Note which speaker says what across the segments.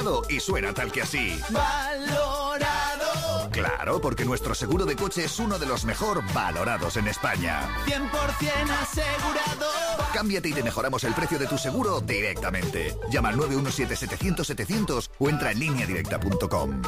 Speaker 1: Y suena tal que así.
Speaker 2: ¡Valorado!
Speaker 1: Claro, porque nuestro seguro de coche es uno de los mejor valorados en España.
Speaker 2: 100% asegurado.
Speaker 1: Cámbiate y te mejoramos el precio de tu seguro directamente. Llama al 917-700-700 o entra en lineadirecta.com.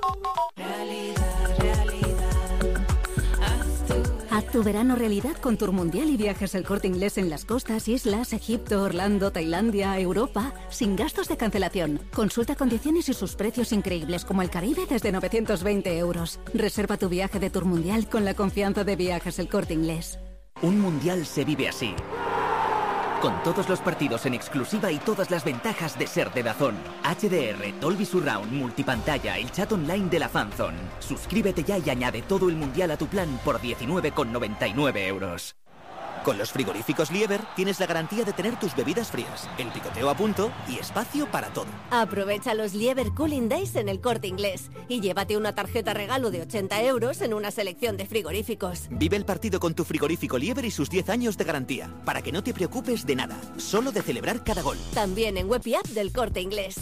Speaker 3: Haz tu verano realidad con Tour Mundial y Viajes El Corte Inglés en las costas, islas, Egipto, Orlando, Tailandia, Europa, sin gastos de cancelación. Consulta condiciones y sus precios increíbles como el Caribe desde 920 euros. Reserva tu viaje de Tour Mundial con la confianza de Viajes El Corte Inglés.
Speaker 4: Un mundial se vive así. Con todos los partidos en exclusiva y todas las ventajas de ser de DAZN. HDR, Dolby Surround, multipantalla, el chat online de la Fanzone. Suscríbete ya y añade todo el mundial a tu plan por 19,99 euros. Con los frigoríficos Lieber tienes la garantía de tener tus bebidas frías, el picoteo a punto y espacio para todo.
Speaker 5: Aprovecha los Lieber Cooling Days en El Corte Inglés y llévate una tarjeta regalo de 80 euros en una selección de frigoríficos.
Speaker 4: Vive el partido con tu frigorífico Lieber y sus 10 años de garantía, para que no te preocupes de nada, solo de celebrar cada gol.
Speaker 5: También en web y app del Corte Inglés.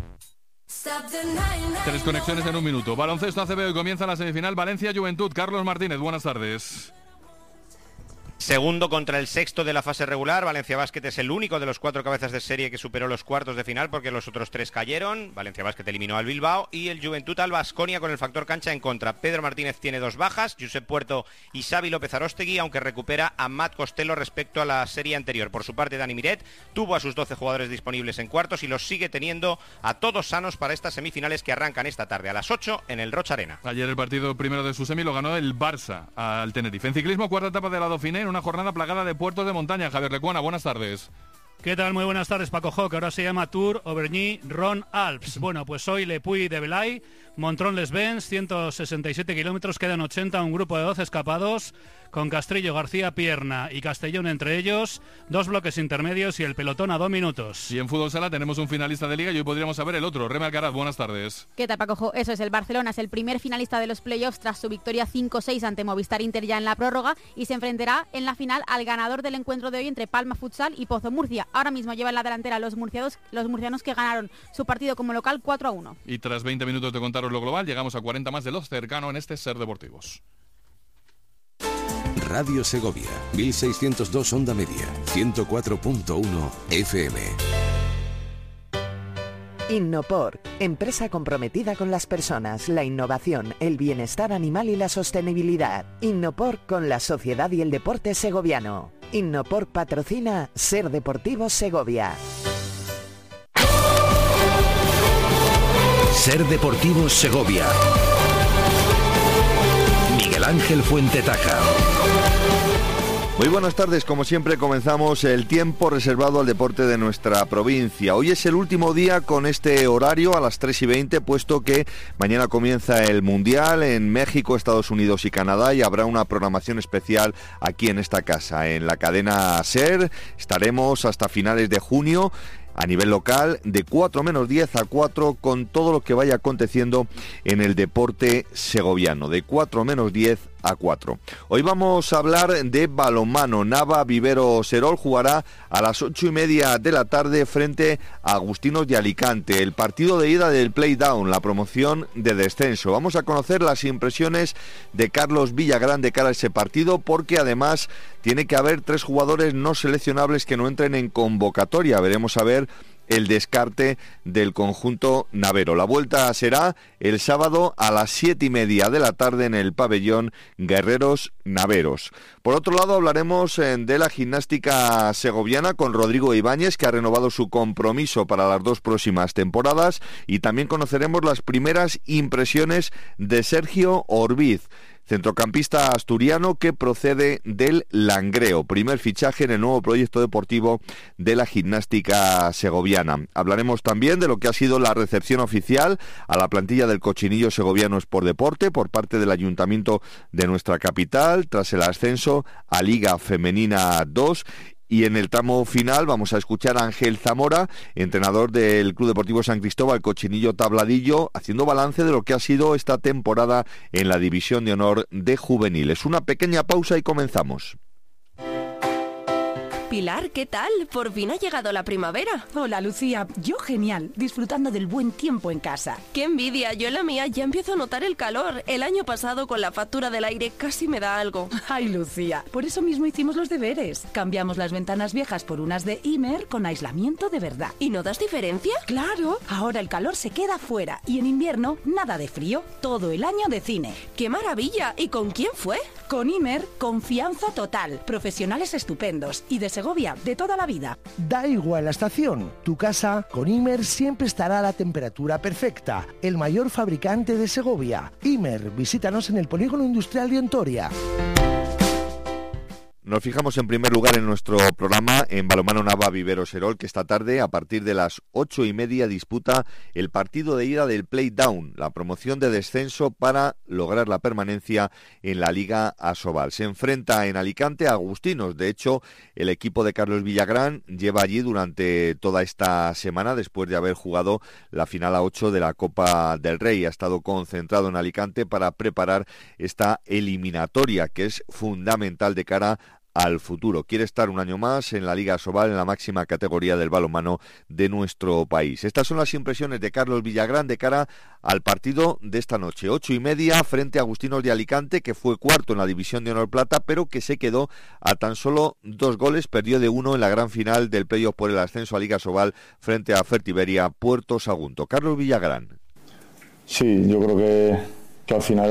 Speaker 6: 3 conexiones en un minuto. Baloncesto ACB, hoy comienza la semifinal Valencia-Juventud. Carlos Martínez, buenas tardes.
Speaker 7: Segundo contra el sexto de la fase regular. Valencia Basket es el único de los 4 cabezas de serie que superó los cuartos de final porque los otros 3 cayeron. Valencia Basket eliminó al Bilbao y el Juventud al Baskonia con el factor cancha en contra. Pedro Martínez tiene 2 bajas, Josep Puerto y Xavi López Aróstegui, aunque recupera a Matt Costello respecto a la serie anterior. Por su parte, Dani Miret tuvo a sus 12 jugadores disponibles en cuartos y los sigue teniendo a todos sanos para estas semifinales que arrancan esta tarde a las 8 en el Roch Arena.
Speaker 6: Ayer el partido primero de su semi lo ganó el Barça al Tenerife. En ciclismo, cuarta etapa de la Dauphiné, en una jornada plagada de puertos de montaña. Javier Lecuona, buenas tardes.
Speaker 8: ¿Qué tal? Muy buenas tardes, Paco Jo, que ahora se llama Tour Auvergne-Rhône-Alpes. Bueno, pues hoy Le Puy de Belay, Montrón-les-Bains, 167 kilómetros, quedan 80, un grupo de 12 escapados, con Castrillo, García, Pierna y Castellón entre ellos, 2 bloques intermedios y el pelotón a 2 minutos.
Speaker 6: Y en fútbol sala tenemos un finalista de liga y hoy podríamos saber el otro. Reme Alcaraz, buenas tardes.
Speaker 9: ¿Qué tal, Paco Jo? Eso es, el Barcelona es el primer finalista de los playoffs tras su victoria 5-6 ante Movistar Inter ya en la prórroga y se enfrentará en la final al ganador del encuentro de hoy entre Palma Futsal y Pozo Murcia. Ahora mismo lleva en la delantera los murcianos que ganaron su partido como local 4-1.
Speaker 6: Y tras 20 minutos de contaros lo global, llegamos a 40 más de los cercano en este Ser Deportivos.
Speaker 10: Radio Segovia, 1602 onda media, 104.1 FM.
Speaker 11: Innopor, empresa comprometida con las personas, la innovación, el bienestar animal y la sostenibilidad. Innopor con la sociedad y el deporte segoviano. Innopor patrocina Ser Deportivos Segovia.
Speaker 10: Ser Deportivos Segovia. Miguel Ángel Fuentetaja.
Speaker 12: Muy buenas tardes, como siempre comenzamos el tiempo reservado al deporte de nuestra provincia. Hoy es el último día con este horario a las 3:20, puesto que mañana comienza el Mundial en México, Estados Unidos y Canadá y habrá una programación especial aquí en esta casa, en la cadena SER. Estaremos hasta finales de junio. A nivel local, de 4 menos 10 a 4, con todo lo que vaya aconteciendo en el deporte segoviano, de 4 menos 10 a 4. Hoy vamos a hablar de balonmano. Nava Vivero Serol jugará a las 8:30 de la tarde frente a Agustinos de Alicante, el partido de ida del Playdown, la promoción de descenso. Vamos a conocer las impresiones de Carlos Villagrán de cara a ese partido, porque además tiene que haber 3 jugadores no seleccionables que no entren en convocatoria. Veremos a ver el descarte del conjunto navero. La vuelta será el sábado a las 7:30 de la tarde en el pabellón Guerreros Naveros. Por otro lado, hablaremos de la gimnástica segoviana con Rodrigo Ibáñez, que ha renovado su compromiso para las 2 próximas temporadas, y también conoceremos las primeras impresiones de Sergio Orbiz, centrocampista asturiano que procede del Langreo, primer fichaje en el nuevo proyecto deportivo de la gimnástica segoviana. Hablaremos también de lo que ha sido la recepción oficial a la plantilla del Cochinillo Segoviano Sport Deporte por parte del Ayuntamiento de nuestra capital tras el ascenso a Liga Femenina 2. Y en el tramo final vamos a escuchar a Ángel Zamora, entrenador del Club Deportivo San Cristóbal Cochinillo Tabladillo, haciendo balance de lo que ha sido esta temporada en la División de Honor de Juveniles. Una pequeña pausa y comenzamos.
Speaker 13: Pilar, ¿qué tal? Por fin ha llegado la primavera.
Speaker 14: Hola, Lucía. Yo genial, disfrutando del buen tiempo en casa.
Speaker 13: ¡Qué envidia! Yo en la mía ya empiezo a notar el calor. El año pasado con la factura del aire casi me da algo.
Speaker 14: Ay, Lucía, por eso mismo hicimos los deberes. Cambiamos las ventanas viejas por unas de Imer con aislamiento de verdad.
Speaker 13: ¿Y no das diferencia?
Speaker 14: Claro, ahora el calor se queda fuera y en invierno nada de frío. Todo el año de cine.
Speaker 13: ¡Qué maravilla! ¿Y con quién fue?
Speaker 14: Con Imer, confianza total. Profesionales estupendos y de Segovia, de toda la vida.
Speaker 15: Da igual la estación, tu casa con Imer siempre estará a la temperatura perfecta. El mayor fabricante de Segovia. Imer, visítanos en el Polígono Industrial de Ontoria.
Speaker 12: Nos fijamos en primer lugar en nuestro programa en Balonmano Nava Vivero Serol, que esta tarde a partir de las 8:30 disputa el partido de ida del Playdown, la promoción de descenso para lograr la permanencia en la Liga Asobal. Se enfrenta en Alicante a Agustinos. De hecho, el equipo de Carlos Villagrán lleva allí durante toda esta semana, después de haber jugado la final a 8 de la Copa del Rey. Ha estado concentrado en Alicante para preparar esta eliminatoria, que es fundamental de cara al futuro. Quiere estar un año más en la Liga Asobal, en la máxima categoría del balonmano de nuestro país. Estas son las impresiones de Carlos Villagrán de cara al partido de esta noche. 8:30 frente a Agustinos de Alicante, que fue cuarto en la División de Honor Plata, pero que se quedó a tan solo 2 goles, perdió de 1 en la gran final del playoff por el ascenso a Liga Asobal frente a Fertiberia Puerto Sagunto. Carlos Villagrán.
Speaker 16: Sí, yo creo que al final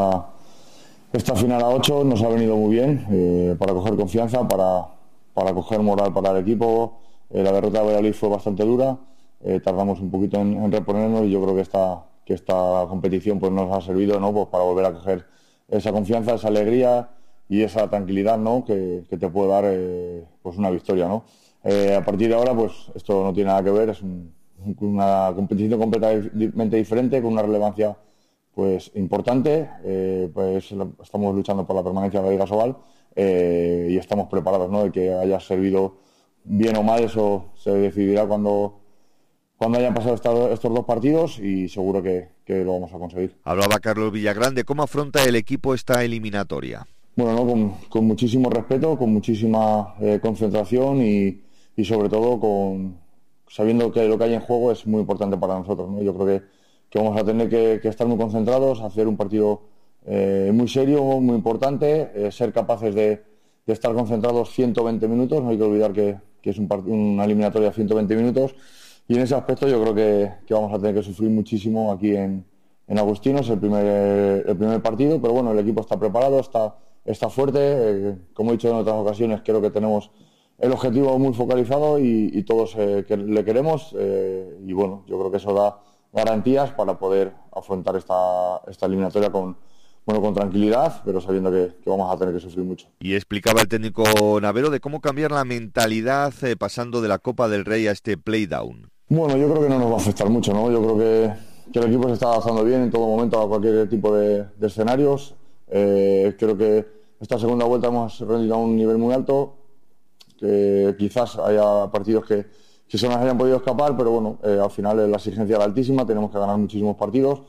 Speaker 16: esta final a 8 nos ha venido muy bien para coger confianza, para coger moral para el equipo. La derrota de Valladolid fue bastante dura, tardamos un poquito en reponernos y yo creo que esta competición pues nos ha servido, ¿no? Pues para volver a coger esa confianza, esa alegría y esa tranquilidad, ¿no? que te puede dar pues una victoria, ¿no? A partir de ahora pues esto no tiene nada que ver, es una competición completamente diferente, con una relevancia pues importante, pues estamos luchando por la permanencia de la Liga Asobal y estamos preparados, ¿no? De que haya servido bien o mal, eso se decidirá cuando hayan pasado estos 2 partidos y seguro que lo vamos a conseguir.
Speaker 12: Hablaba Carlos Villagrán de cómo afronta el equipo esta eliminatoria.
Speaker 16: Bueno, ¿no? Con muchísimo respeto, con muchísima concentración y sobre todo sabiendo que lo que hay en juego es muy importante para nosotros, ¿no? Yo creo que vamos a tener que estar muy concentrados, hacer un partido muy serio, muy importante, ser capaces de estar concentrados 120 minutos, no hay que olvidar que es una eliminatoria de 120 minutos, y en ese aspecto yo creo que vamos a tener que sufrir muchísimo aquí en Agustinos el primer partido, pero bueno, el equipo está preparado, está fuerte, como he dicho en otras ocasiones, creo que tenemos el objetivo muy focalizado y todos le queremos, y bueno, yo creo que eso da garantías para poder afrontar esta eliminatoria con tranquilidad, pero sabiendo que vamos a tener que sufrir mucho.
Speaker 12: Y explicaba el técnico Navero de cómo cambiar la mentalidad pasando de la Copa del Rey a este Playdown.
Speaker 16: Bueno, yo creo que no nos va a afectar mucho, ¿no? Yo creo que el equipo se está adaptando bien en todo momento a cualquier tipo de escenarios. Creo que esta segunda vuelta hemos rendido a un nivel muy alto, que quizás haya partidos que se nos hayan podido escapar, pero bueno, al final la exigencia era altísima, tenemos que ganar muchísimos partidos.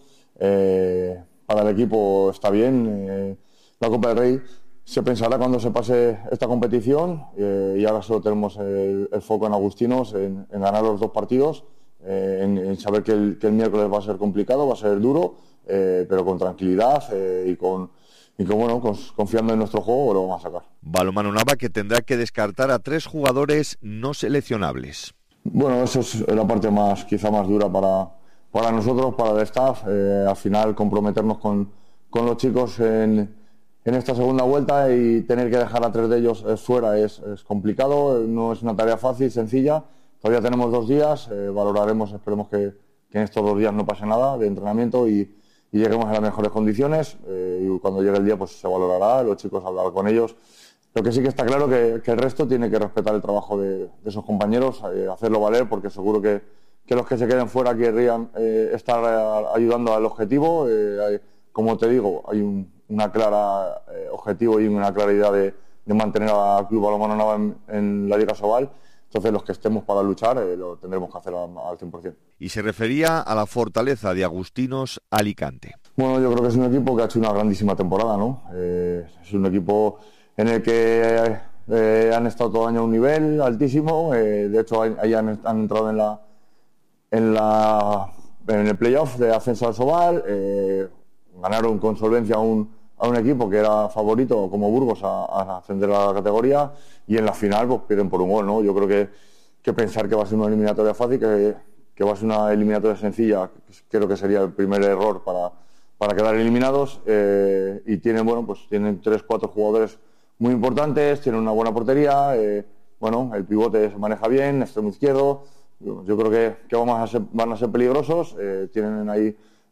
Speaker 16: Para el equipo está bien. La Copa del Rey se pensará cuando se pase esta competición y ahora solo tenemos el foco en Agustinos, en ganar los 2 partidos, en saber que el miércoles va a ser complicado, va a ser duro, pero con tranquilidad y confiando en nuestro juego lo vamos a sacar.
Speaker 12: Balonmano Nava, que tendrá que descartar a 3 jugadores no seleccionables.
Speaker 16: Bueno, eso es la parte quizá más dura para nosotros, para el staff. Al final comprometernos con los chicos en esta segunda vuelta y tener que dejar a 3 de ellos fuera es complicado, no es una tarea fácil, sencilla. Todavía tenemos 2 días, valoraremos, esperemos que en estos 2 días no pase nada de entrenamiento y lleguemos a las mejores condiciones, y cuando llegue el día pues se valorará, los chicos hablarán con ellos. Lo que sí que está claro que el resto tiene que respetar el trabajo de esos compañeros, hacerlo valer, porque seguro que los que se queden fuera querrían estar ayudando al objetivo. Como te digo, hay una clara objetivo y una clara idea de mantener al Club Balonmano Nava en la Liga Asobal. Entonces los que estemos para luchar lo tendremos que hacer al 100%.
Speaker 12: Y se refería a la fortaleza de Agustinos Alicante.
Speaker 16: Bueno, yo creo que es un equipo que ha hecho una grandísima temporada, ¿no? Es un equipo en el que han estado todo el año a un nivel altísimo, de hecho ahí han entrado en el playoff de ascenso al Sobal, ganaron con solvencia a un equipo que era favorito como Burgos a ascender a la categoría, y en la final pues pierden por un gol, ¿no? Yo creo que pensar que va a ser una eliminatoria fácil, que va a ser una eliminatoria sencilla, creo que sería el primer error para quedar eliminados, y tienen 3-4 jugadores muy importantes, tienen una buena portería, el pivote se maneja bien, extremo izquierdo, yo creo que van a ser peligrosos, tienen ahí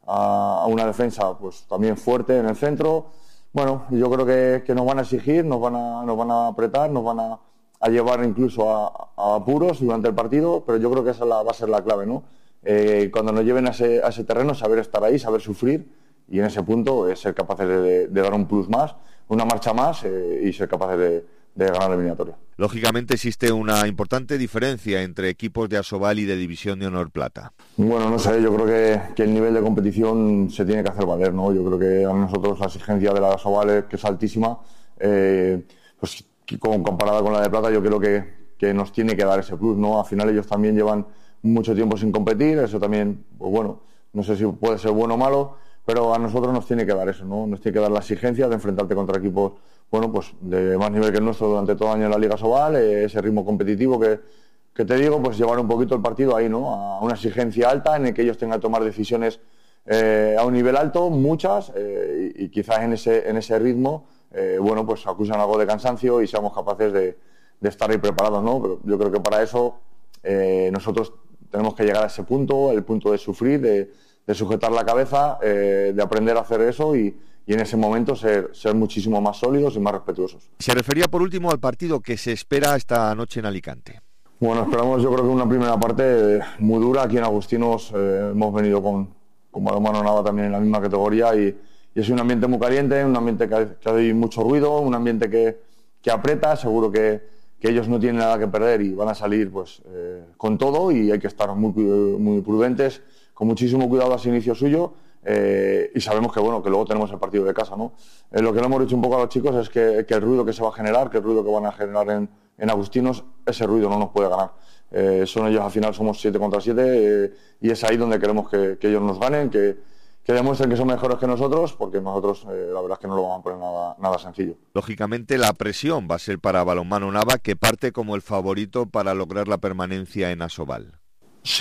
Speaker 16: a una defensa pues también fuerte en el centro. Bueno, yo creo que nos van a exigir, nos van a apretar, nos van a llevar incluso a apuros durante el partido, pero yo creo que esa va a ser la clave, ¿no? Cuando nos lleven a ese terreno, saber estar ahí, saber sufrir, y en ese punto ser capaces de dar un plus más, una marcha más, y ser capaces de ganar la eliminatoria.
Speaker 12: Lógicamente existe una importante diferencia entre equipos de Asobal y de División de Honor Plata.
Speaker 16: Bueno, no sé, yo creo que el nivel de competición se tiene que hacer valer, ¿no? Yo creo que a nosotros la exigencia de la Asobal, que es altísima, pues comparada con la de Plata, yo creo que nos tiene que dar ese plus, ¿no? Al final ellos también llevan mucho tiempo sin competir, eso también, pues bueno, no sé si puede ser bueno o malo, pero a nosotros nos tiene que dar eso, ¿no? Nos tiene que dar la exigencia de enfrentarte contra equipos, bueno, pues de más nivel que el nuestro durante todo el año en la Liga Asobal, ese ritmo competitivo que te digo, pues llevar un poquito el partido ahí, ¿no? A una exigencia alta en el que ellos tengan que tomar decisiones a un nivel alto, muchas, y quizás en ese ritmo, bueno, pues acusan algo de cansancio y seamos capaces de estar ahí preparados, ¿no? Pero yo creo que para eso nosotros tenemos que llegar a ese punto, el punto de sufrir, de sujetar la cabeza, de aprender a hacer eso y en ese momento ser muchísimo más sólidos y más respetuosos.
Speaker 12: Se refería por último al partido que se espera esta noche en Alicante.
Speaker 16: Bueno, esperamos, yo creo que una primera parte muy dura. Aquí en Agustinos hemos venido con Balonmano Nava también en la misma categoría y es un ambiente muy caliente, un ambiente que hay mucho ruido, un ambiente que aprieta. Seguro que ellos no tienen nada que perder y van a salir pues con todo, y hay que estar muy prudentes, con muchísimo cuidado a ese inicio suyo, y sabemos que luego tenemos el partido de casa, ¿no? Lo que le hemos dicho un poco a los chicos es que el ruido que se va a generar, que el ruido que van a generar en Agustinos, ese ruido no nos puede ganar. Son ellos, al final somos 7 contra 7, y es ahí donde queremos que ellos nos ganen, que demuestren que son mejores que nosotros, porque nosotros la verdad es que no lo vamos a poner nada sencillo.
Speaker 12: Lógicamente la presión va a ser para Balonmano Nava, que parte como el favorito para lograr la permanencia en Asobal.
Speaker 16: Sí,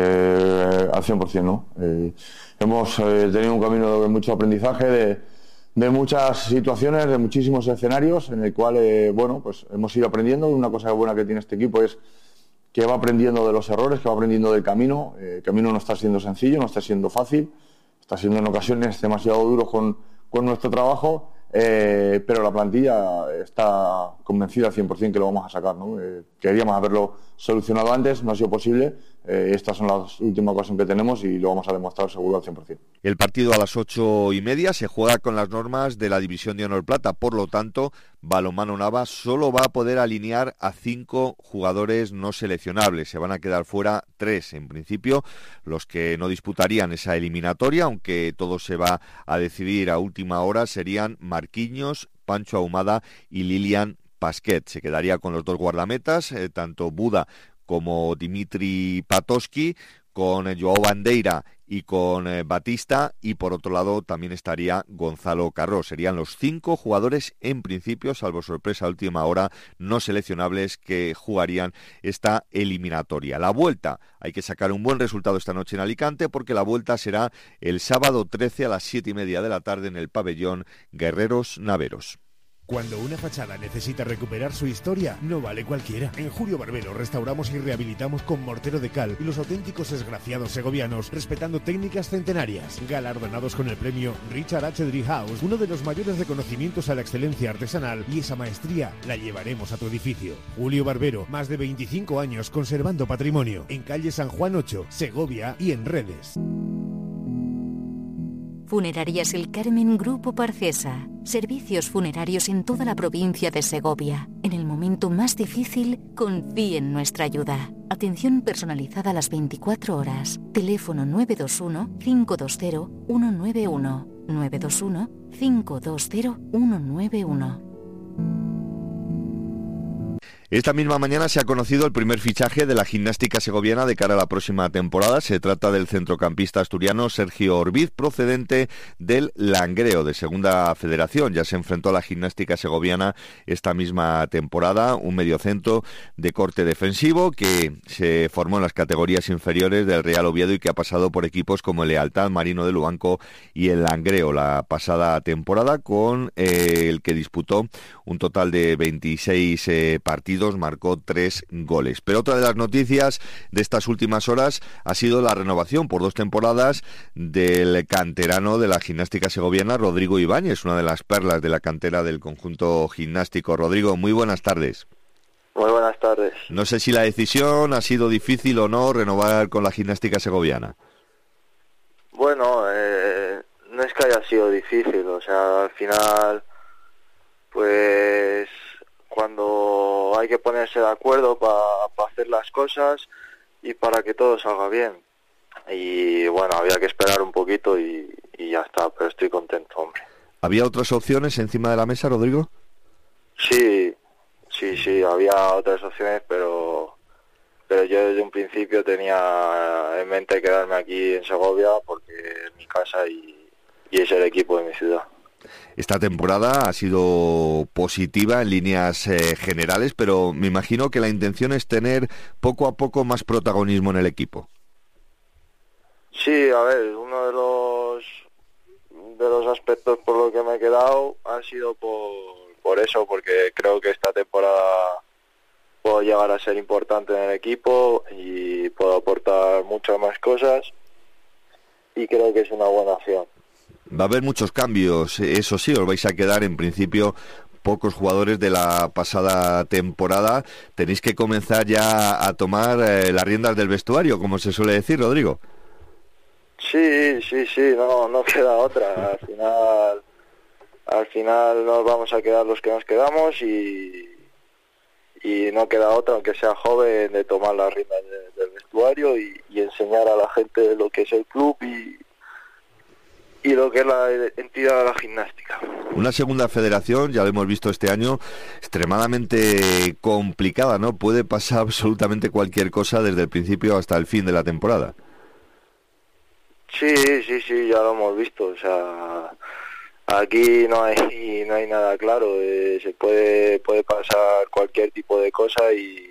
Speaker 16: al 100%, ¿no? Hemos tenido un camino de mucho aprendizaje, de muchas situaciones, de muchísimos escenarios, en el cual, pues hemos ido aprendiendo. Una cosa buena que tiene este equipo es que va aprendiendo de los errores, que va aprendiendo del camino. El camino no está siendo sencillo, no está siendo fácil, está siendo en ocasiones demasiado duro con nuestro trabajo, pero la plantilla está convencida al 100% que lo vamos a sacar, ¿no? Queríamos haberlo solucionado antes, no ha sido posible. Estas son las últimas ocasiones que tenemos y lo vamos a demostrar seguro al 100%.
Speaker 12: El partido a las 8:30 se juega con las normas de la División de Honor Plata, por lo tanto, Balonmano Nava solo va a poder alinear a 5 jugadores no seleccionables. Se van a quedar fuera 3, en principio, los que no disputarían esa eliminatoria, aunque todo se va a decidir a última hora. Serían Marquinhos, Pancho Ahumada y Lilian Pasquet. Se quedaría con los 2 guardametas, tanto Buda como Dimitri Patoski, con Joao Bandeira y con Batista, y por otro lado también estaría Gonzalo Carró. Serían los 5 jugadores en principio, salvo sorpresa a última hora, no seleccionables, que jugarían esta eliminatoria. La vuelta, hay que sacar un buen resultado esta noche en Alicante, porque la vuelta será el sábado 13 a las 7:30 de la tarde en el pabellón Guerreros Naveros.
Speaker 17: Cuando una fachada necesita recuperar su historia, no vale cualquiera. En Julio Barbero restauramos y rehabilitamos con mortero de cal y los auténticos esgraciados segovianos, respetando técnicas centenarias. Galardonados con el premio Richard H. Driehaus, uno de los mayores reconocimientos a la excelencia artesanal, y esa maestría la llevaremos a tu edificio. Julio Barbero, más de 25 años conservando patrimonio. En calle San Juan 8, Segovia, y en redes.
Speaker 3: Funerarias El Carmen Grupo Parcesa. Servicios funerarios en toda la provincia de Segovia. En el momento más difícil, confíe en nuestra ayuda. Atención personalizada a las 24 horas. Teléfono 921-520-191. 921-520-191.
Speaker 12: Esta misma mañana se ha conocido el primer fichaje de la gimnástica segoviana de cara a la próxima temporada. Se trata del centrocampista asturiano Sergio Orbiz, procedente del Langreo, de Segunda Federación. Ya se enfrentó a la gimnástica segoviana esta misma temporada, un mediocentro de corte defensivo que se formó en las categorías inferiores del Real Oviedo y que ha pasado por equipos como el Lealtad, Marino de Luanco y el Langreo la pasada temporada, con el que disputó un total de 26 partidos, marcó 3 goles. Pero otra de las noticias de estas últimas horas ha sido la renovación por 2 temporadas del canterano de la gimnástica segoviana, Rodrigo Ibáñez, una de las perlas de la cantera del conjunto gimnástico. Rodrigo, muy buenas tardes.
Speaker 18: Muy buenas tardes.
Speaker 12: No sé si la decisión ha sido difícil o no renovar con la gimnástica segoviana.
Speaker 18: Bueno, no es que haya sido difícil, o sea, al final, pues cuando hay que ponerse de acuerdo para hacer las cosas y para que todo salga bien. Y bueno, había que esperar un poquito y ya está, pero estoy contento, hombre.
Speaker 12: ¿Había otras opciones encima de la mesa, Rodrigo?
Speaker 18: Sí, había otras opciones, pero yo desde un principio tenía en mente quedarme aquí en Segovia porque es mi casa y es el equipo de mi ciudad.
Speaker 12: Esta temporada ha sido positiva en líneas generales, pero me imagino que la intención es tener poco a poco más protagonismo en el equipo.
Speaker 18: Sí, a ver, uno de los aspectos por lo que me he quedado ha sido por eso, porque creo que esta temporada puedo llegar a ser importante en el equipo y puedo aportar muchas más cosas y creo que es una buena opción.
Speaker 12: Va a haber muchos cambios, eso sí, os vais a quedar en principio pocos jugadores de la pasada temporada. Tenéis que comenzar ya a tomar las riendas del vestuario, como se suele decir, Rodrigo.
Speaker 18: Sí, no queda otra. Al final nos vamos a quedar los que nos quedamos y no queda otra, aunque sea joven, de tomar las riendas del vestuario y enseñar a la gente lo que es el club y lo que es la entidad de la gimnástica.
Speaker 12: Una segunda federación, ya lo hemos visto este año, extremadamente complicada, ¿no? Puede pasar absolutamente cualquier cosa desde el principio hasta el fin de la temporada.
Speaker 18: Sí, ya lo hemos visto. O sea, aquí no hay nada claro. Se puede pasar cualquier tipo de cosa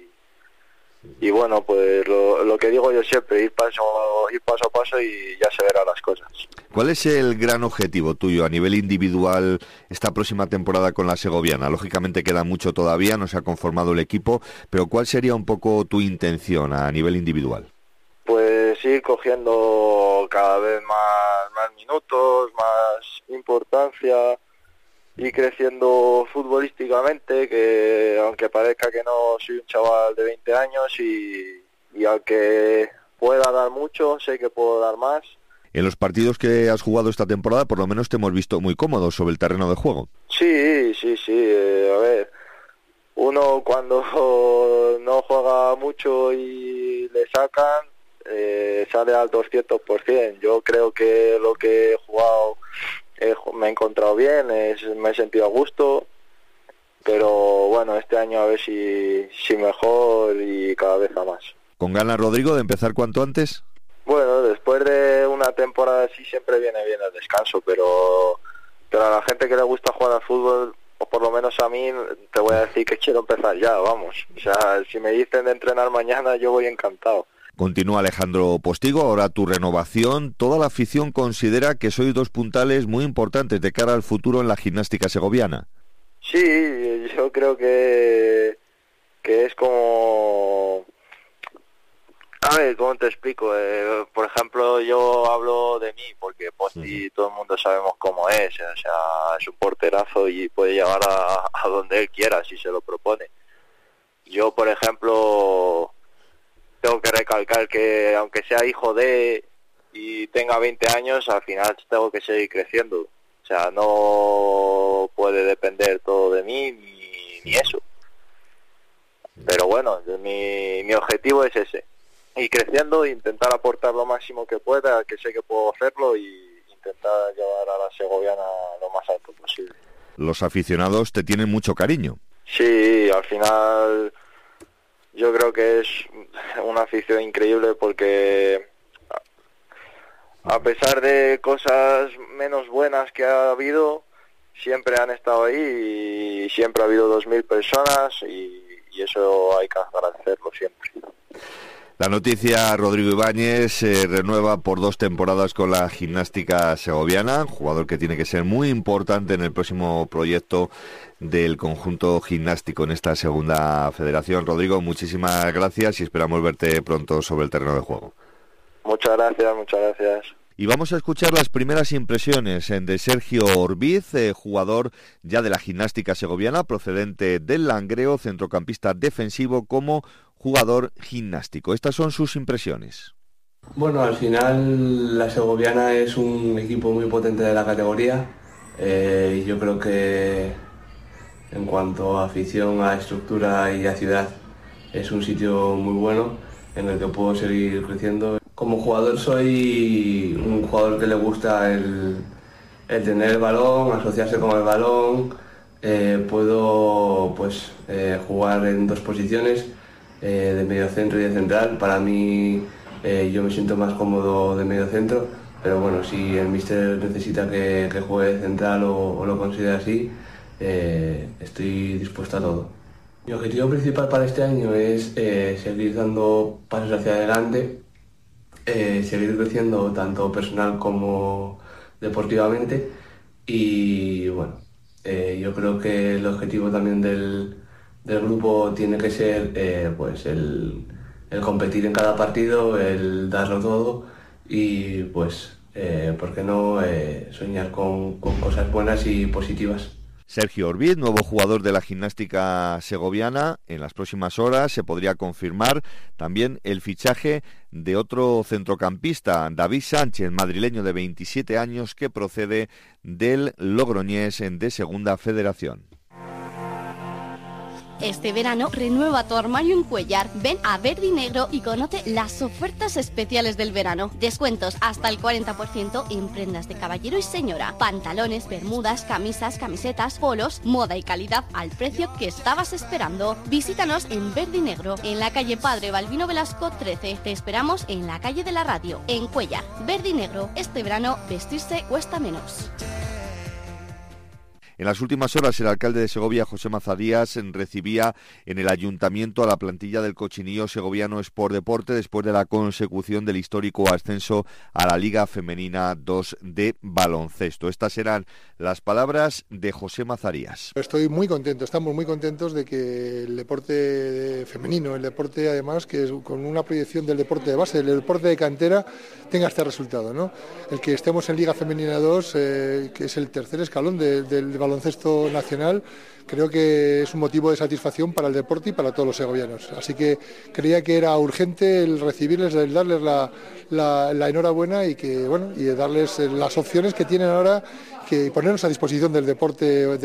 Speaker 18: y bueno, pues lo que digo yo siempre, ir paso a paso y ya se verán las cosas.
Speaker 12: ¿Cuál es el gran objetivo tuyo a nivel individual esta próxima temporada con la segoviana? Lógicamente queda mucho todavía, no se ha conformado el equipo, pero ¿cuál sería un poco tu intención a nivel individual?
Speaker 18: Pues ir cogiendo cada vez más minutos, más importancia y creciendo futbolísticamente, que aunque parezca que no, soy un chaval de 20 años y aunque pueda dar mucho, sé que puedo dar más.
Speaker 12: En los partidos que has jugado esta temporada, por lo menos te hemos visto muy cómodo sobre el terreno de juego.
Speaker 18: Sí, a ver, uno cuando no juega mucho y le sacan, sale al 200%. Yo creo que lo que he jugado me he encontrado bien, me he sentido a gusto, pero bueno, este año a ver si mejor y cada vez a más.
Speaker 12: ¿Con ganas, Rodrigo, de empezar cuanto antes?
Speaker 18: Bueno, después de una temporada así siempre viene bien el descanso, pero a la gente que le gusta jugar al fútbol, o por lo menos a mí, te voy a decir que quiero empezar ya, vamos. O sea, si me dicen de entrenar mañana, yo voy encantado.
Speaker 12: Continúa Alejandro Postigo, ahora tu renovación. Toda la afición considera que sois 2 puntales muy importantes de cara al futuro en la gimnástica segoviana.
Speaker 18: Sí, yo creo que es como... A ver, ¿cómo te explico? Por ejemplo, yo hablo de mí, porque Posti todo el mundo sabemos cómo es. O sea, es un porterazo y puede llegar a donde él quiera si se lo propone. Yo, por ejemplo... Tengo que recalcar que aunque sea hijo de y tenga 20 años, al final tengo que seguir creciendo. O sea, no puede depender todo de mí ni eso. Pero bueno, mi objetivo es ese. Ir creciendo e intentar aportar lo máximo que pueda, que sé que puedo hacerlo y intentar llevar a la segoviana lo más alto posible.
Speaker 12: Los aficionados te tienen mucho cariño.
Speaker 18: Sí, al final... yo creo que es una afición increíble porque a pesar de cosas menos buenas que ha habido, siempre han estado ahí y siempre ha habido 2.000 personas y eso hay que agradecerlo siempre.
Speaker 12: La noticia: Rodrigo Ibáñez renueva por 2 temporadas con la Gimnástica Segoviana, jugador que tiene que ser muy importante en el próximo proyecto del conjunto gimnástico en esta segunda federación. Rodrigo, muchísimas gracias y esperamos verte pronto sobre el terreno de juego.
Speaker 18: Muchas gracias.
Speaker 12: Y vamos a escuchar las primeras impresiones de Sergio Orbiz, jugador ya de la Gimnástica Segoviana, procedente del Langreo, centrocampista defensivo como jugador gimnástico. Estas son sus impresiones.
Speaker 19: Bueno, al final la Segoviana es un equipo muy potente de la categoría y yo creo que en cuanto a afición, a estructura y a ciudad es un sitio muy bueno en el que puedo seguir creciendo. Como jugador soy un jugador que le gusta el tener el balón, asociarse con el balón, puedo jugar en 2 posiciones, de medio centro y de central. Para mí yo me siento más cómodo de medio centro, pero bueno, si el míster necesita que juegue de central o lo considera así, estoy dispuesto a todo. Mi objetivo principal para este año es seguir dando pasos hacia adelante, seguir creciendo tanto personal como deportivamente y bueno, yo creo que el objetivo también del grupo tiene que ser el competir en cada partido, el darlo todo y pues, ¿por qué no soñar con cosas buenas y positivas?
Speaker 12: Sergio Orbiz, nuevo jugador de la Gimnástica Segoviana. En las próximas horas se podría confirmar también el fichaje de otro centrocampista, David Sánchez, madrileño de 27 años que procede del Logroñés de Segunda Federación.
Speaker 20: Este verano renueva tu armario en Cuéllar. Ven a Verde y Negro y conoce las ofertas especiales del verano. Descuentos hasta el 40% en prendas de caballero y señora. Pantalones, bermudas, camisas, camisetas, polos, moda y calidad al precio que estabas esperando. Visítanos en Verde y Negro, en la calle Padre Balbino Velasco 13. Te esperamos en la calle de la Radio, en Cuéllar. Verde y Negro, este verano vestirse cuesta menos.
Speaker 12: En las últimas horas, el alcalde de Segovia, José Mazarías, recibía en el ayuntamiento a la plantilla del Cochinillo Segoviano Sport Deporte después de la consecución del histórico ascenso a la Liga Femenina 2 de baloncesto. Estas eran las palabras de José Mazarías.
Speaker 21: Estoy muy contento, estamos muy contentos de que el deporte femenino, el deporte además que es con una proyección del deporte de base, el deporte de cantera, tenga este resultado, ¿no? El que estemos en Liga Femenina 2, que es el tercer escalón del baloncesto nacional, creo que es un motivo de satisfacción para el deporte y para todos los segovianos. Así que creía que era urgente el recibirles, el darles la enhorabuena y que bueno, y darles las opciones que tienen ahora, que ponernos a disposición del deporte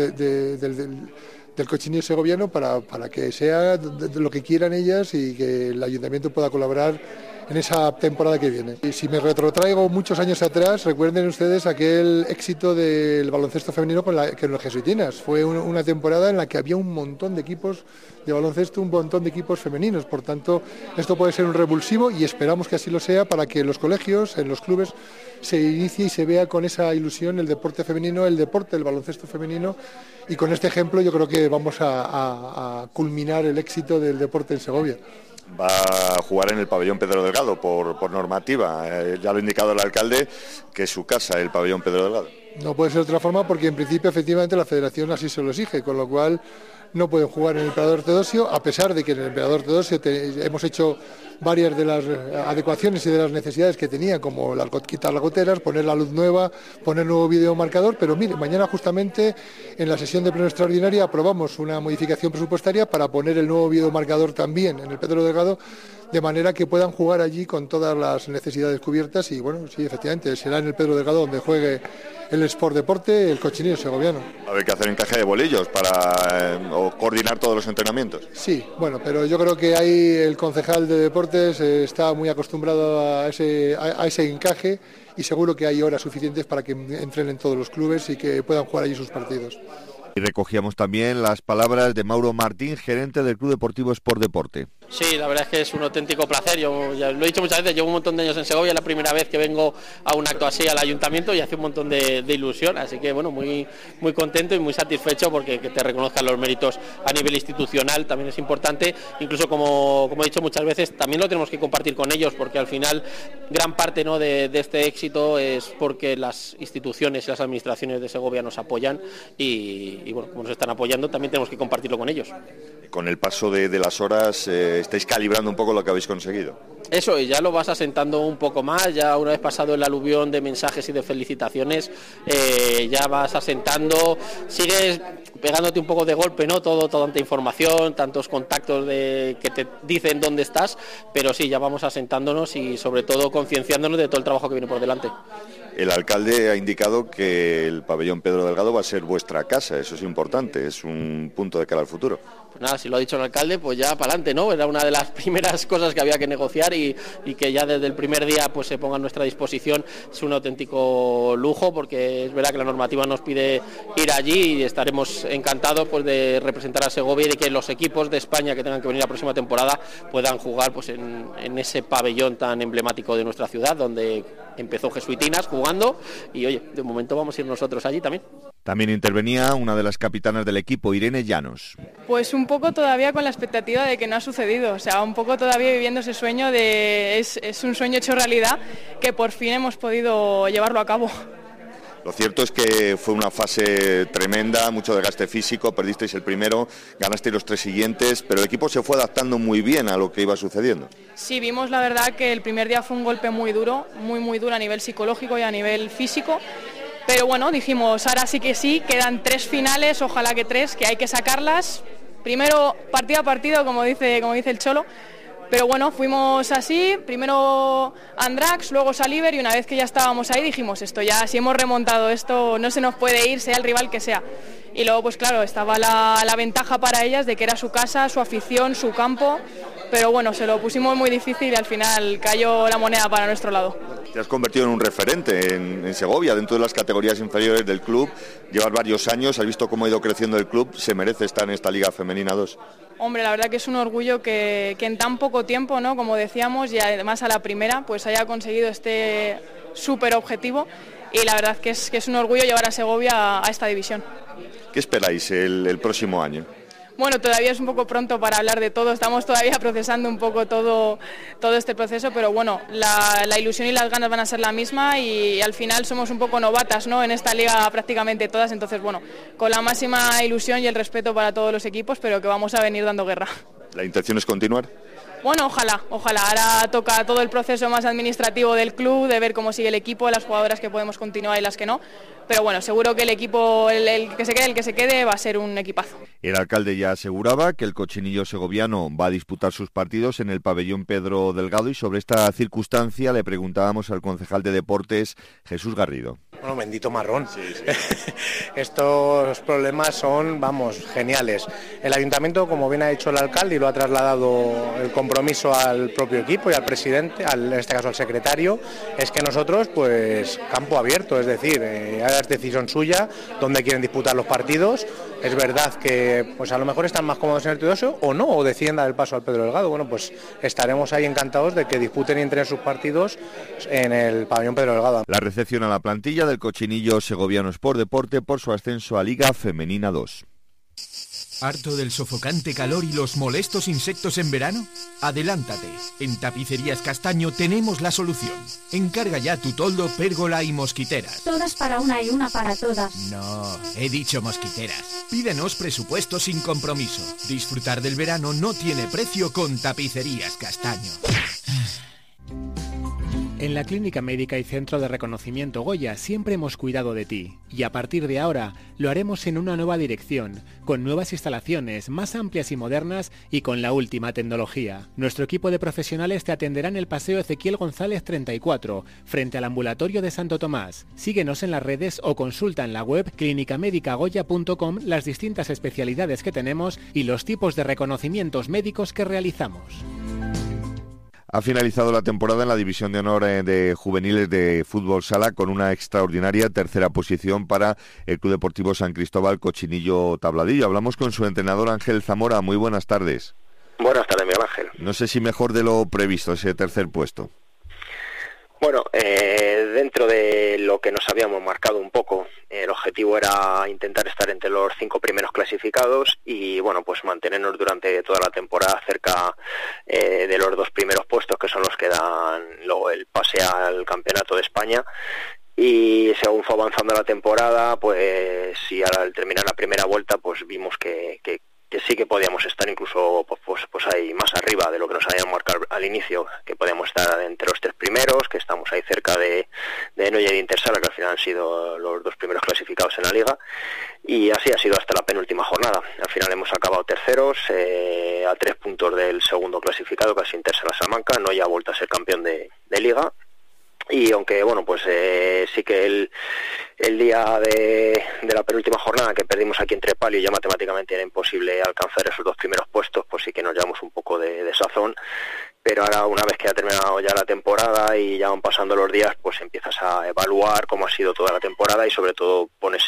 Speaker 21: del Cochinillo Segoviano para que sea lo que quieran ellas y que el ayuntamiento pueda colaborar en esa temporada que viene. Y si me retrotraigo muchos años atrás, recuerden ustedes aquel éxito del baloncesto femenino con los jesuitinas. Fue una temporada en la que había un montón de equipos de baloncesto, un montón de equipos femeninos. Por tanto, esto puede ser un revulsivo y esperamos que así lo sea para que en los colegios, en los clubes, se inicie y se vea con esa ilusión el deporte femenino, el deporte del baloncesto femenino, y con este ejemplo yo creo que vamos a culminar el éxito del deporte en Segovia.
Speaker 22: Va a jugar en el pabellón Pedro Delgado por normativa, ya lo ha indicado el alcalde, que es su casa, el pabellón Pedro Delgado.
Speaker 21: No puede ser de otra forma porque en principio efectivamente la federación así se lo exige, con lo cual no pueden jugar en el Emperador Teodosio, a pesar de que en el Emperador Teodosio hemos hecho varias de las adecuaciones y de las necesidades que tenía, como quitar las goteras, poner la luz nueva, poner nuevo videomarcador, pero mire, mañana justamente en la sesión de pleno extraordinaria aprobamos una modificación presupuestaria para poner el nuevo videomarcador también en el Pedro Delgado, de manera que puedan jugar allí con todas las necesidades cubiertas y bueno, sí, efectivamente, será en el Pedro Delgado donde juegue el Sport Deporte, el Cochinillo Segoviano.
Speaker 22: Va a haber que hacer encaje de bolillos para o coordinar todos los entrenamientos.
Speaker 21: Sí, bueno, pero yo creo que ahí el concejal de deportes está muy acostumbrado a ese encaje y seguro que hay horas suficientes para que entrenen todos los clubes y que puedan jugar allí sus partidos.
Speaker 12: Y recogíamos también las palabras de Mauro Martín, gerente del Club Deportivo Sport Deporte.
Speaker 1: Sí, la verdad es que es un auténtico placer. Yo ya lo he dicho muchas veces, llevo un montón de años en Segovia, es la primera vez que vengo a un acto así al ayuntamiento y hace un montón de ilusión, así que bueno, muy contento y muy satisfecho porque que te reconozcan los méritos a nivel institucional también es importante, incluso como he dicho muchas veces, también lo tenemos que compartir con ellos porque al final gran parte, ¿no?, de este éxito es porque las instituciones y las administraciones de Segovia nos apoyan y bueno, como nos están apoyando también tenemos que compartirlo con ellos.
Speaker 12: Con el paso de las horas estáis calibrando un poco lo que habéis conseguido.
Speaker 1: Eso, y ya lo vas asentando un poco más, ya una vez pasado el aluvión de mensajes y de felicitaciones, ya vas asentando, sigues pegándote un poco de golpe, ¿no? Tanta información, tantos contactos que te dicen dónde estás, pero sí, ya vamos asentándonos y sobre todo concienciándonos de todo el trabajo que viene por delante.
Speaker 12: El alcalde ha indicado que el pabellón Pedro Delgado va a ser vuestra casa, eso es importante, es un punto de cara al futuro.
Speaker 1: Pues nada, si lo ha dicho el alcalde, pues ya para adelante, ¿no? Era una de las primeras cosas que había que negociar y que ya desde el primer día pues se ponga a nuestra disposición. Es un auténtico lujo porque es verdad que la normativa nos pide ir allí y estaremos encantados pues de representar a Segovia y de que los equipos de España que tengan que venir la próxima temporada puedan jugar pues en ese pabellón tan emblemático de nuestra ciudad donde empezó Jesuitinas jugando y oye, de momento vamos a ir nosotros allí también.
Speaker 12: También intervenía una de las capitanas del equipo, Irene Llanos.
Speaker 2: Pues un poco todavía con la expectativa de que no ha sucedido, o sea, un poco todavía viviendo ese sueño de es un sueño hecho realidad que por fin hemos podido llevarlo a cabo.
Speaker 12: Lo cierto es que fue una fase tremenda, mucho desgaste físico, perdisteis el primero, ganasteis los 3 siguientes, pero el equipo se fue adaptando muy bien a lo que iba sucediendo.
Speaker 2: Sí, vimos la verdad que el primer día fue un golpe muy duro a nivel psicológico y a nivel físico. Pero bueno, dijimos, ahora sí que sí, quedan 3 finales, ojalá que 3, que hay que sacarlas. Primero partido a partido, como dice el Cholo. Pero bueno, fuimos así, primero Andrax, luego Saliver y una vez que ya estábamos ahí dijimos, esto ya, si hemos remontado esto, no se nos puede ir, sea el rival que sea. Y luego pues claro, estaba la ventaja para ellas de que era su casa, su afición, su campo. Pero bueno, se lo pusimos muy difícil y al final cayó la moneda para nuestro lado.
Speaker 12: Te has convertido en un referente en Segovia, dentro de las categorías inferiores del club. Llevas varios años, has visto cómo ha ido creciendo el club. ¿Se merece estar en esta Liga Femenina 2?
Speaker 2: Hombre, la verdad que es un orgullo que en tan poco tiempo, ¿no?, como decíamos, y además a la primera, pues haya conseguido este súper objetivo. Y la verdad que es un orgullo llevar a Segovia a esta división.
Speaker 12: ¿Qué esperáis el próximo año?
Speaker 2: Bueno, todavía es un poco pronto para hablar de todo, estamos todavía procesando un poco todo este proceso, pero bueno, la ilusión y las ganas van a ser la misma y al final somos un poco novatas, ¿no?, en esta liga prácticamente todas, entonces bueno, con la máxima ilusión y el respeto para todos los equipos, pero que vamos a venir dando guerra.
Speaker 12: ¿La intención es continuar?
Speaker 2: Bueno, ojalá. Ahora toca todo el proceso más administrativo del club, de ver cómo sigue el equipo, las jugadoras que podemos continuar y las que no. Pero bueno, seguro que el equipo, el que se quede, va a ser un equipazo.
Speaker 12: El alcalde ya aseguraba que el cochinillo segoviano va a disputar sus partidos en el pabellón Pedro Delgado y sobre esta circunstancia le preguntábamos al concejal de Deportes, Jesús Garrido.
Speaker 23: Bueno, bendito marrón. Sí. Estos problemas son, geniales. El ayuntamiento, como bien ha dicho el alcalde, y lo ha trasladado el compromiso al propio equipo y al presidente, en este caso al secretario, es que nosotros, pues, campo abierto, es decir, ahora es decisión suya dónde quieren disputar los partidos. Es verdad que pues a lo mejor están más cómodos en el Teodosio o no, o deciden dar el paso al Pedro Delgado. Bueno, pues estaremos ahí encantados de que disputen y entren sus partidos en el pabellón Pedro Delgado.
Speaker 12: La recepción a la plantilla del cochinillo segoviano Sport Deporte por su ascenso a Liga Femenina 2.
Speaker 24: ¿Harto del sofocante calor y los molestos insectos en verano? Adelántate. En Tapicerías Castaño tenemos la solución. Encarga ya tu toldo, pérgola y mosquiteras.
Speaker 25: Todas para una y una para todas.
Speaker 24: No, he dicho mosquiteras. Pídenos presupuesto sin compromiso. Disfrutar del verano no tiene precio con Tapicerías Castaño.
Speaker 26: En la Clínica Médica y Centro de Reconocimiento Goya siempre hemos cuidado de ti y a partir de ahora lo haremos en una nueva dirección, con nuevas instalaciones más amplias y modernas y con la última tecnología. Nuestro equipo de profesionales te atenderá en el Paseo Ezequiel González 34, frente al ambulatorio de Santo Tomás. Síguenos en las redes o consulta en la web clinicamedicagoya.com las distintas especialidades que tenemos y los tipos de reconocimientos médicos que realizamos.
Speaker 12: Ha finalizado la temporada en la División de Honor de Juveniles de Fútbol Sala con una extraordinaria tercera posición para el Club Deportivo San Cristóbal Cochinillo Tabladillo. Hablamos con su entrenador Ángel Zamora. Muy buenas tardes.
Speaker 4: Buenas tardes, Miguel Ángel.
Speaker 12: No sé si mejor de lo previsto ese tercer puesto.
Speaker 4: Bueno, dentro de lo que nos habíamos marcado un poco, el objetivo era intentar estar entre los 5 primeros clasificados y, bueno, pues mantenernos durante toda la temporada cerca de los 2 primeros puestos, que son los que dan luego el pase al Campeonato de España. Y según fue avanzando la temporada, pues y al terminar la primera vuelta, pues vimos que sí que podíamos estar incluso pues ahí más arriba de lo que nos habían marcado al inicio, que podíamos estar entre los 3 primeros, que estamos ahí cerca de Noya y de Intersala, que al final han sido los 2 primeros clasificados en la liga, y así ha sido hasta la penúltima jornada. Al final hemos acabado terceros, a 3 puntos del segundo clasificado, que es Intersala Salamanca. Noya ha vuelto a ser campeón de liga. Y aunque, bueno, pues sí que el día de la penúltima jornada que perdimos aquí en Trepalio, ya matemáticamente era imposible alcanzar esos 2 primeros puestos, pues sí que nos llevamos un poco de sazón. Pero ahora, una vez que ha terminado ya la temporada y ya van pasando los días, pues empiezas a evaluar cómo ha sido toda la temporada y sobre todo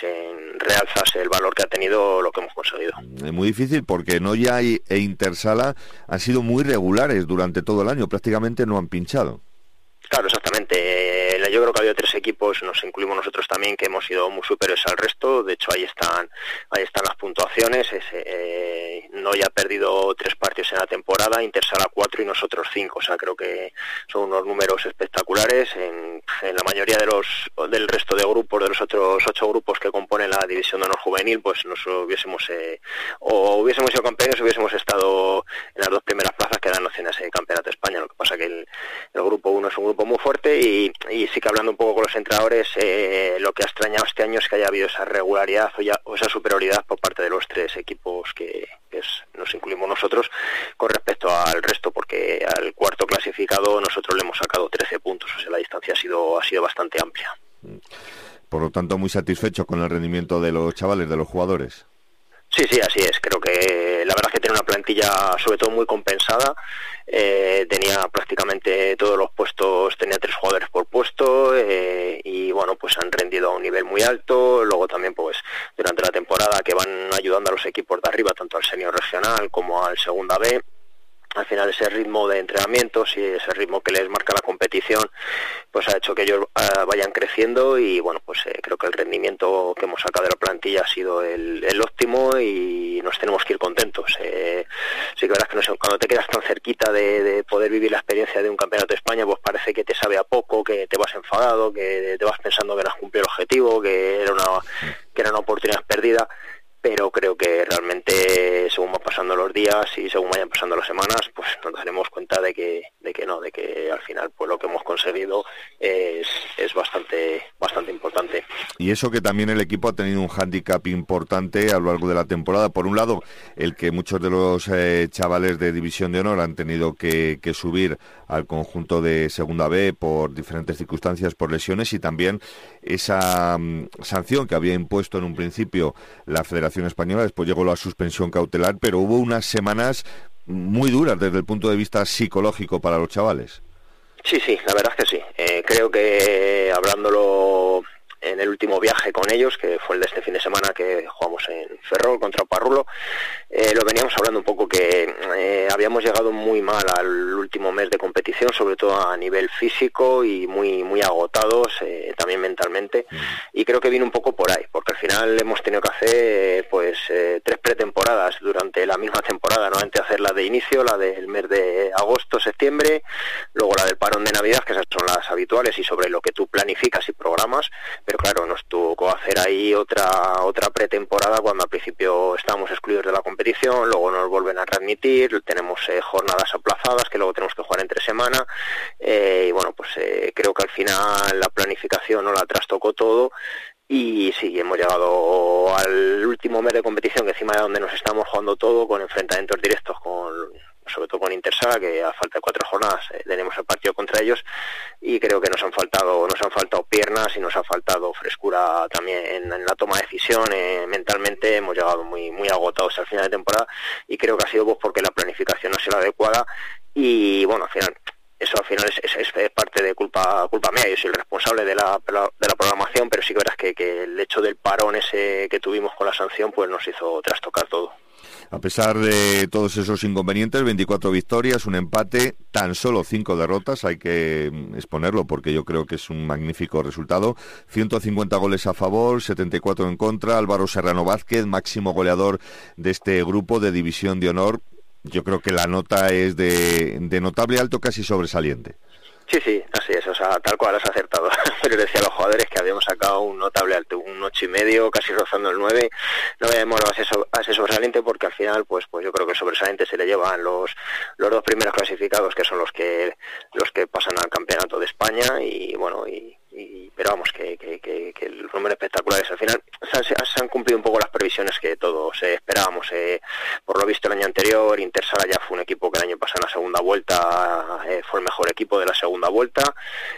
Speaker 4: realzas el valor que ha tenido lo que hemos conseguido.
Speaker 12: Es muy difícil porque Noya e Intersala han sido muy regulares durante todo el año, prácticamente no han pinchado.
Speaker 4: Claro, exactamente. Yo creo que ha habido 3 equipos, nos incluimos nosotros también, que hemos sido muy superiores al resto. De hecho, ahí están las puntuaciones. Noya ha perdido 3 partidos en la temporada, Intersala 4 y nosotros 5. O sea, creo que son unos números espectaculares. En la mayoría del resto de grupos, de los otros 8 grupos que componen la División de Honor Juvenil, pues nos hubiésemos sido campeones, hubiésemos estado en las 2 primeras plazas que dan opción a ese Campeonato de España. Lo que pasa que el grupo 1 es un grupo muy fuerte y sí que hablando un poco con los entrenadores, lo que ha extrañado este año es que haya habido esa regularidad o esa superioridad por parte de los 3 equipos que nos incluimos nosotros con respecto al resto, porque al cuarto clasificado nosotros le hemos sacado 13 puntos, o sea, la distancia ha sido bastante amplia.
Speaker 12: Por lo tanto, muy satisfecho con el rendimiento de los chavales, de los jugadores.
Speaker 4: Sí, así es. Creo que la verdad es que tiene una plantilla sobre todo muy compensada. Tenía prácticamente todos los puestos, tenía 3 jugadores por puesto y bueno, pues han rendido a un nivel muy alto. Luego también pues durante la temporada que van ayudando a los equipos de arriba, tanto al senior regional como al segunda B. Al final ese ritmo de entrenamientos y ese ritmo que les marca la competición pues ha hecho que ellos vayan creciendo y bueno, pues creo que el rendimiento que hemos sacado de la plantilla ha sido el óptimo y nos tenemos que ir contentos. Sí que verás que no sé, cuando te quedas tan cerquita de poder vivir la experiencia de un Campeonato de España, pues parece que te sabe a poco, que te vas enfadado, que te vas pensando que no has cumplido el objetivo, que era una oportunidad perdida. Pero creo que realmente según van pasando los días y según vayan pasando las semanas, pues nos daremos cuenta de que al final pues lo que hemos conseguido es bastante importante.
Speaker 12: Y eso que también el equipo ha tenido un hándicap importante a lo largo de la temporada. Por un lado, el que muchos de los chavales de División de Honor han tenido que subir al conjunto de Segunda B por diferentes circunstancias, por lesiones, y también esa sanción que había impuesto en un principio la Federación Española, después llegó la suspensión cautelar, pero hubo unas semanas muy duras desde el punto de vista psicológico para los chavales.
Speaker 4: Sí, la verdad es que sí. Creo que hablándolo en el último viaje con ellos, que fue el de este fin de semana que jugamos en Ferrol contra Parrulo, lo veníamos hablando un poco que habíamos llegado muy mal al último mes de competición, sobre todo a nivel físico y muy agotados, también mentalmente, y creo que vino un poco por ahí, porque al final hemos tenido que hacer 3 pretemporadas durante la misma temporada, ¿no? Antes de hacer la de inicio, la del mes de agosto, septiembre, luego la del parón de Navidad, que esas son las habituales y sobre lo que tú planificas y programas, pero claro, nos tocó hacer ahí otra pretemporada cuando al principio estábamos excluidos de la competición, luego nos vuelven a readmitir, tenemos jornadas aplazadas que luego tenemos que jugar entre semana, y bueno, pues creo que al final la planificación no la trastocó todo. Y sí, hemos llegado al último mes de competición, que encima de donde nos estamos jugando todo, con enfrentamientos directos sobre todo con Intersala, que a falta de 4 jornadas tenemos el partido contra ellos, y creo que nos han faltado piernas y nos ha faltado frescura también en la toma de decisión. Mentalmente hemos llegado muy agotados al final de temporada, y creo que ha sido porque la planificación no ha sido la adecuada, y bueno, al final eso al final es parte de culpa mía. Yo soy el responsable de la programación, pero sí que verás que el hecho del parón ese que tuvimos con la sanción pues nos hizo trastocar todo.
Speaker 12: A pesar de todos esos inconvenientes, 24 victorias, un empate, tan solo 5 derrotas, hay que exponerlo porque yo creo que es un magnífico resultado. 150 goles a favor, 74 en contra. Álvaro Serrano Vázquez, máximo goleador de este grupo de División de Honor. Yo creo que la nota es de notable alto, casi sobresaliente.
Speaker 4: Sí, así es, o sea, tal cual has acertado. Pero decía a los jugadores que habíamos sacado un notable alto, un 8,5, casi rozando el 9. No vayamos a ese sobresaliente porque al final, pues yo creo que el sobresaliente se le llevan los 2 primeros clasificados, que son los que pasan al campeonato de España, y bueno, pero vamos, que el número espectacular es al final. Se han cumplido un poco las previsiones que todos esperábamos. Por lo visto el año anterior, Intersala ya fue un equipo que el año pasado en la segunda vuelta fue el mejor equipo de la segunda vuelta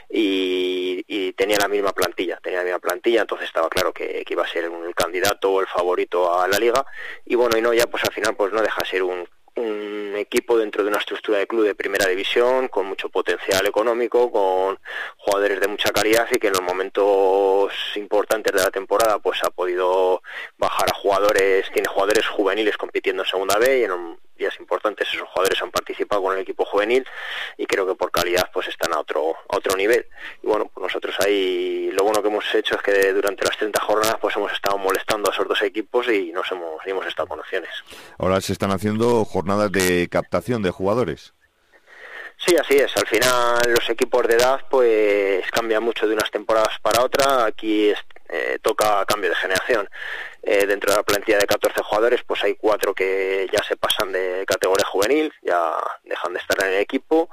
Speaker 4: y tenía la misma plantilla, entonces estaba claro que iba a ser el candidato o el favorito a la liga, y bueno, y no, ya pues al final pues no deja de ser un equipo dentro de una estructura de club de primera división con mucho potencial económico, con jugadores de mucha calidad, y que en los momentos importantes de la temporada pues ha podido bajar a jugadores, tiene jugadores juveniles compitiendo en segunda B, y en días importantes esos jugadores han participado con el equipo juvenil, y creo que por calidad pues están a otro nivel. Y bueno, pues nosotros ahí lo bueno que hemos hecho es que durante las 30 jornadas pues hemos estado molestando a esos 2 equipos y hemos estado con opciones.
Speaker 12: Ahora se están haciendo jornadas de captación de jugadores.
Speaker 4: Sí, así es. Al final los equipos de edad pues cambian mucho de unas temporadas para otra. Aquí toca cambio de generación. Dentro de la plantilla de 14 jugadores pues hay 4 que ya se pasan de categoría juvenil, ya dejan de estar en el equipo.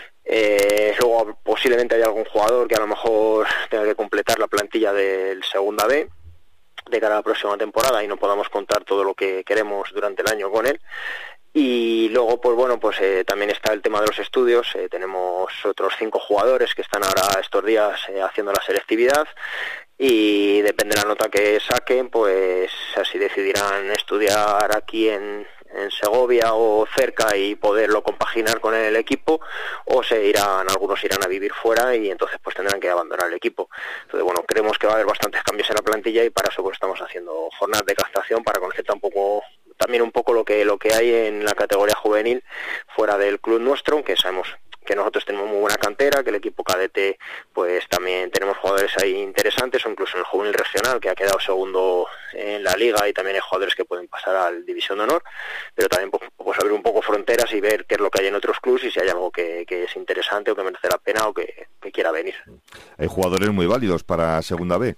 Speaker 4: Luego posiblemente haya algún jugador que a lo mejor tenga que completar la plantilla del segunda B de cara a la próxima temporada y no podamos contar todo lo que queremos durante el año con él. Y luego pues bueno, pues también está el tema de los estudios. Tenemos otros 5 jugadores que están ahora estos días haciendo la selectividad, y depende de la nota que saquen pues así decidirán estudiar aquí en Segovia o cerca y poderlo compaginar con el equipo, o algunos irán a vivir fuera y entonces pues tendrán que abandonar el equipo. Entonces bueno, creemos que va a haber bastantes cambios en la plantilla, y para eso pues estamos haciendo jornadas de captación para conocer también un poco lo que hay en la categoría juvenil fuera del club nuestro, aunque sabemos que nosotros tenemos muy buena cantera, que el equipo cadete pues también tenemos jugadores ahí interesantes, o incluso en el juvenil regional, que ha quedado segundo en la liga, y también hay jugadores que pueden pasar al División de Honor, pero también pues abrir un poco fronteras y ver qué es lo que hay en otros clubes y si hay algo que es interesante o que merece la pena o que quiera venir.
Speaker 12: Hay jugadores muy válidos para segunda B.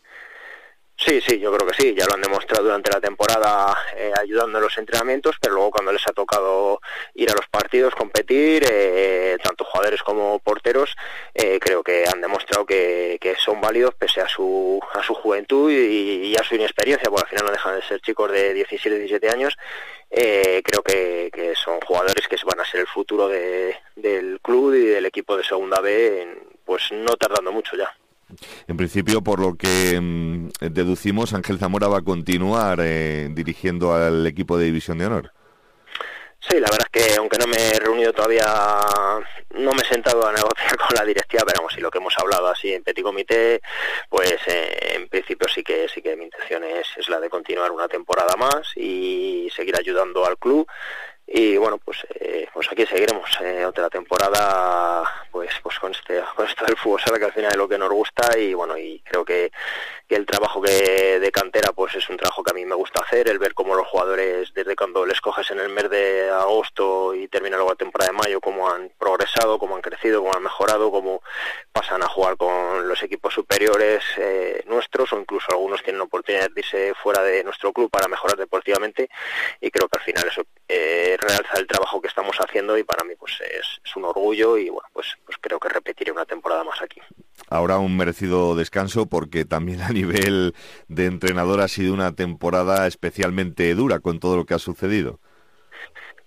Speaker 4: Sí, yo creo que sí, ya lo han demostrado durante la temporada ayudando en los entrenamientos, pero luego cuando les ha tocado ir a los partidos, competir, tanto jugadores como porteros, creo que han demostrado que son válidos pese a su juventud y a su inexperiencia, porque al final no dejan de ser chicos de 16, 17 años. Creo que son jugadores que van a ser el futuro del club y del equipo de segunda B, pues no tardando mucho ya.
Speaker 12: En principio, por lo que deducimos, Ángel Zamora va a continuar dirigiendo al equipo de División de Honor.
Speaker 4: Sí, la verdad es que aunque no me he reunido todavía, no me he sentado a negociar con la directiva, pero vamos, y lo que hemos hablado así en petit comité, pues en principio sí que mi intención es la de continuar una temporada más y seguir ayudando al club. Y bueno, pues aquí seguiremos otra temporada pues con esto del fútbol sala, que al final es lo que nos gusta, y bueno, y creo que el trabajo de cantera pues es un trabajo que a mí me gusta hacer, el ver cómo los jugadores desde cuando les coges en el mes de agosto y termina luego la temporada de mayo, cómo han progresado, cómo han crecido, cómo han mejorado, cómo pasan a jugar con los equipos superiores nuestros, o incluso algunos tienen la oportunidad de irse fuera de nuestro club para mejorar deportivamente, y creo que al final eso realza el trabajo que estamos haciendo, y para mí pues es un orgullo, y bueno, pues creo que repetiré una temporada más aquí.
Speaker 12: Ahora un merecido descanso, porque también a nivel de entrenador ha sido una temporada especialmente dura con todo lo que ha sucedido.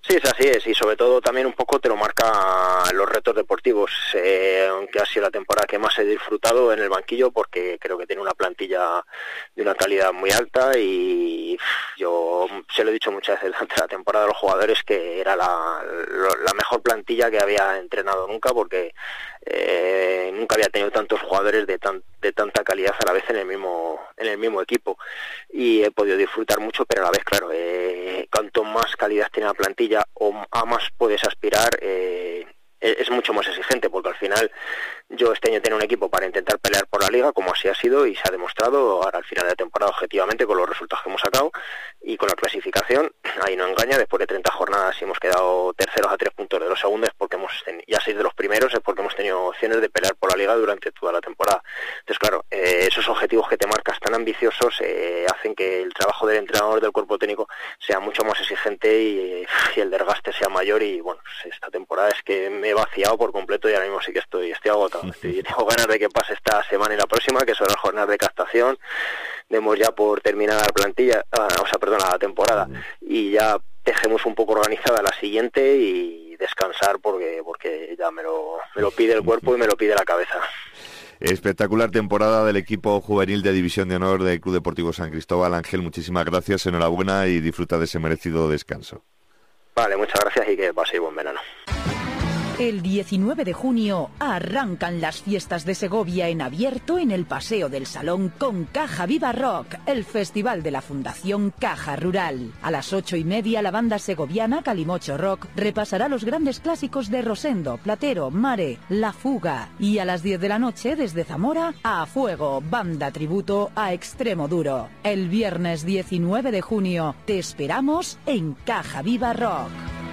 Speaker 4: Sí, es así es, y sobre todo también un poco te lo marca los retos deportivos, aunque ha sido la temporada que más he disfrutado en el banquillo, porque creo que tiene una plantilla de una calidad muy alta, y yo se lo he dicho muchas veces durante la temporada a los jugadores que era la mejor plantilla que había entrenado nunca, porque nunca había tenido tantos jugadores de tanta calidad a la vez en el mismo equipo, y he podido disfrutar mucho, pero a la vez, claro, cuanto más calidad tiene la plantilla o a más puedes aspirar, es mucho más exigente, porque al final yo este año tenía un equipo para intentar pelear por la Liga, como así ha sido y se ha demostrado ahora al final de la temporada objetivamente con los resultados que hemos sacado y con la clasificación. Ahí no engaña, después de 30 jornadas hemos quedado terceros a 3 puntos de los segundos, porque ya 6 de los primeros, es porque hemos tenido opciones de pelear por la Liga durante toda la temporada. Entonces claro, esos objetivos que te marcas tan ambiciosos hacen que el trabajo del entrenador, del cuerpo técnico, sea mucho más exigente y el desgaste sea mayor, y bueno, esta temporada es que me he vaciado por completo y ahora mismo sí que estoy agotado. Tengo ganas de que pase esta semana y la próxima, que son las jornadas de captación. Demos ya por terminada la plantilla, la temporada, y ya dejemos un poco organizada la siguiente y descansar, porque ya me lo pide el cuerpo y me lo pide la cabeza.
Speaker 12: Espectacular temporada del equipo juvenil de División de Honor del Club Deportivo San Cristóbal. Ángel, muchísimas gracias, enhorabuena y disfruta de ese merecido descanso.
Speaker 4: Vale, muchas gracias y que paséis buen verano.
Speaker 14: El 19 de junio arrancan las fiestas de Segovia en abierto en el Paseo del Salón con Caja Viva Rock, el festival de la Fundación Caja Rural. A las 8:30 la banda segoviana Calimocho Rock repasará los grandes clásicos de Rosendo, Platero, Mare, La Fuga. Y a las 10 de la noche desde Zamora, A Fuego, banda tributo a Extremo Duro. El viernes 19 de junio te esperamos en Caja Viva Rock.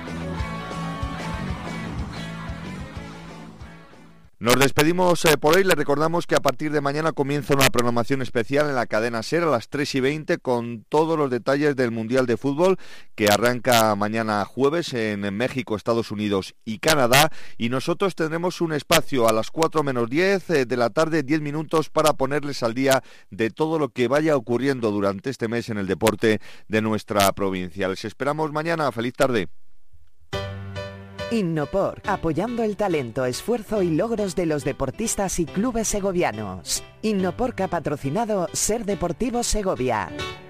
Speaker 12: Nos despedimos por hoy. Les recordamos que a partir de mañana comienza una programación especial en la cadena SER a las 3:20 con todos los detalles del Mundial de Fútbol, que arranca mañana jueves en México, Estados Unidos y Canadá, y nosotros tendremos un espacio a las 4 menos 10 de la tarde, 10 minutos para ponerles al día de todo lo que vaya ocurriendo durante este mes en el deporte de nuestra provincia. Les esperamos mañana. Feliz tarde.
Speaker 5: Innopor, apoyando el talento, esfuerzo y logros de los deportistas y clubes segovianos. Innopor, que ha patrocinado Ser Deportivo Segovia.